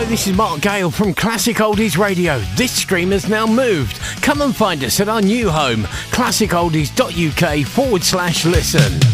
this is Mark Gale from Classic Oldies Radio. This stream has now moved. Come and find us at our new home, classicoldies.uk/listen.